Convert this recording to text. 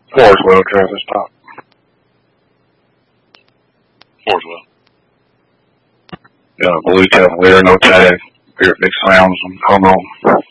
Four as well, Travis, stop. Four as well. Blue Cavalier, no tag. Big Sounds, home run.